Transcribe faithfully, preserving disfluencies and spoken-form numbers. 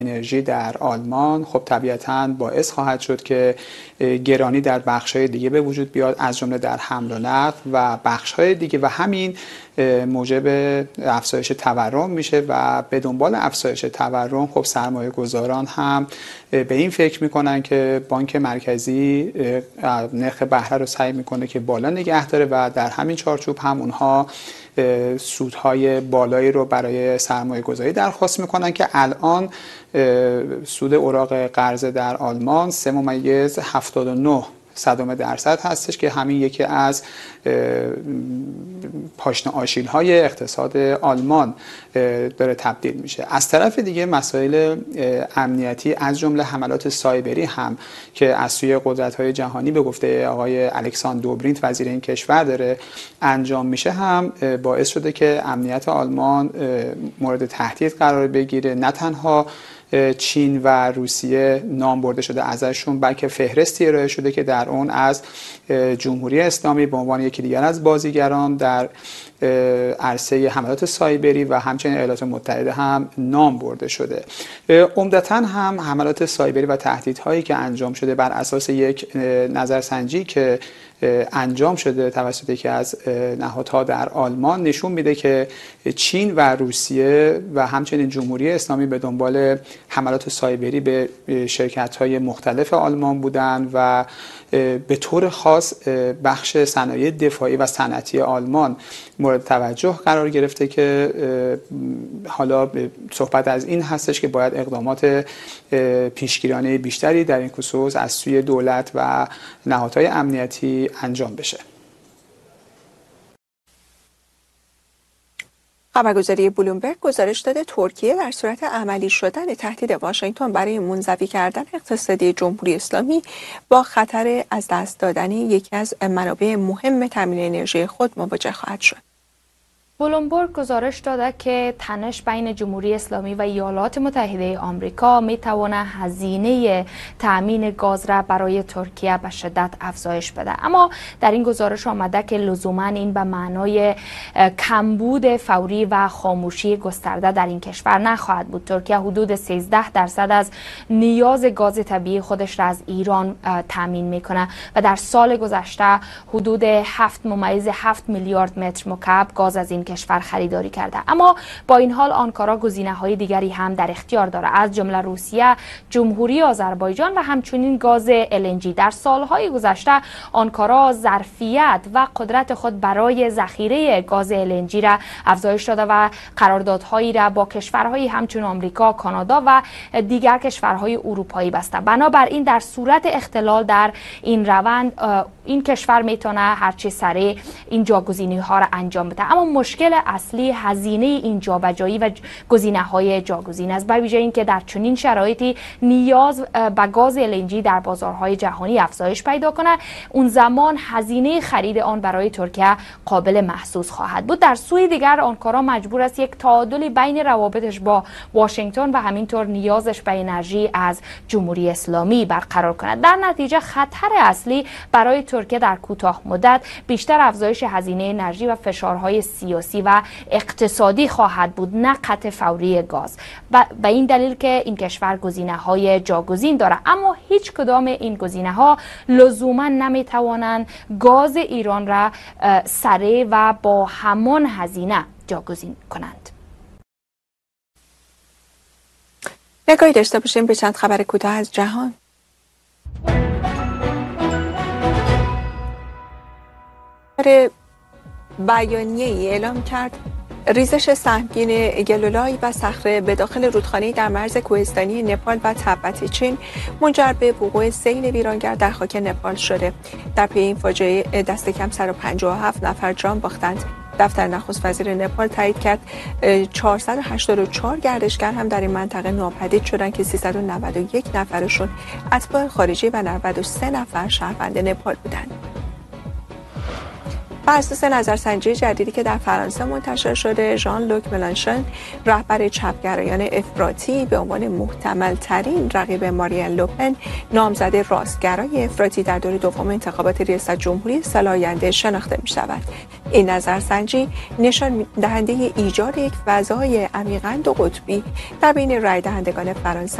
انرژی در آلمان خب طبیعتاً باعث خواهد شد که گرانی در بخش‌های دیگه به وجود بیاد، از جمله در حمل و نقل و بخش‌های دیگه، و همین موجب افزایش تورم میشه و به دنبال افزایش تورم خب سرمایه گذاران هم به این فکر میکنن که بانک مرکزی نرخ بهره رو سعی میکنه که بالا نگه داره و در همین چارچوب هم اونها سودهای بالایی رو برای سرمایه گذاری درخواست میکنن که الان سود اوراق قرضه در آلمان سه ممیز هفتاد و نه صدم درصد هستش که همین یکی از پاشنه آشیل‌های اقتصاد آلمان داره تبدیل میشه. از طرف دیگه مسائل امنیتی از جمله حملات سایبری هم که از سوی قدرت‌های جهانی به گفته آقای الکساندر دوبرینت وزیر این کشور داره انجام میشه هم باعث شده که امنیت آلمان مورد تهدید قرار بگیره. نه تنها چین و روسیه نام برده شده ازشون، بلکه فهرستی ارائه شده که در اون از جمهوری اسلامی به عنوان یکی دیگر از بازیگران در عرصه حملات سایبری و همچنین ایالات متحده هم نام برده شده. عمدتاً هم حملات سایبری و تهدیدهایی که انجام شده بر اساس یک نظرسنجی که انجام شده توسط یکی از نهادها در آلمان نشون میده که چین و روسیه و همچنین جمهوری اسلامی به دنبال حملات سایبری به شرکت‌های مختلف آلمان بودند و به طور خاص بخش صنایع دفاعی و صنعتی آلمان مورد توجه قرار گرفته که حالا صحبت از این هستش که باید اقدامات پیشگیرانه بیشتری در این خصوص از سوی دولت و نهادهای امنیتی انجام بشه. خبرگزاری بلومبرگ گزارش داده ترکیه در صورت عملی شدن تهدید واشنگتن برای منزوی کردن اقتصادی جمهوری اسلامی با خطر از دست دادن یکی از منابع مهم تامین انرژی خود مواجه خواهد شد. بلومبرگ گزارش داده که تنش بین جمهوری اسلامی و ایالات متحده آمریکا می تواند هزینه تأمین گاز را برای ترکیه به شدت افزایش بده. اما در این گزارش آمده که لزوما این به معنای کمبود فوری و خاموشی گسترده در این کشور نخواهد بود. ترکیه حدود سیزده درصد از نیاز گاز طبیعی خودش را از ایران تأمین میکنه و در سال گذشته حدود هفت ممیز هفت میلیارد متر مکعب گاز از این کشور خریداری کرده. اما با این حال آنکارا گزینه‌های دیگری هم در اختیار داره، از جمله روسیه، جمهوری آذربایجان و همچنین گاز ال ان جی. در سالهای گذشته آنکارا ظرفیت و قدرت خود برای ذخیره گاز ال ان جی را افزایش داده و قراردادهایی را با کشورهای همچون آمریکا، کانادا و دیگر کشورهای اروپایی بسته. بنابراین در صورت اختلال در این روند این کشور میتونه هرچه سریع این جاگزینی‌ها را انجام بده. اما مشکل اصلی هزینه این جابجایی و گزینه‌های جاگزین است، به ویژه اینکه در چنین شرایطی نیاز به گاز ال ان جی در بازارهای جهانی افزایش پیدا کنه، اون زمان هزینه خرید آن برای ترکیه قابل محسوس خواهد بود. در سوی دیگر آنکارا مجبور است یک تعادلی بین روابطش با واشنگتن و همینطور نیازش به انرژی از جمهوری اسلامی برقرار کند. در نتیجه خطر اصلی برای ترکیه در کوتاه مدت بیشتر افزایش هزینه انرژی و فشارهای سیاسی و اقتصادی خواهد بود، نه قطع فوری گاز. و به این دلیل که این کشور گزینه‌های جاگزین داره، اما هیچ کدام این گزینه‌ها لزوما نمیتوانند گاز ایران را سریع و با همان هزینه جاگزین کنند. نگاهی داشته باشیم به چند خبر کوتاه از جهان. بیانیه‌ای اعلام کرد ریزش سهمگین گلولای و صخره به داخل رودخانه‌ای در مرز کوهستانی نپال و تبت چین منجر به وقوع سیل ویرانگر در خاک نپال شده. در پی این فاجعه دست کم صد و پنجاه و هفت نفر جان باختند. دفتر نخست وزیر نپال تایید کرد چهارصد و هشتاد و چهار گردشگر هم در این منطقه ناپدید شدند که سیصد و نود و یک نفرشون اتباع خارجی و نود و سه نفر شهروند نپال بودند. بر اساس نظرسنجی جدیدی که در فرانسه منتشر شده، ژان لوک ملانشون رهبر چپگرایان افراطی به عنوان محتمل ترین رقیب مارین لوپن نامزد راستگرای افراطی در دور دوم انتخابات ریاست جمهوری سال آینده شناخته می شود. این نظرسنجی نشان دهنده ایجاد یک فضای عمیقاً دو قطبی در بین رای دهندگان فرانسه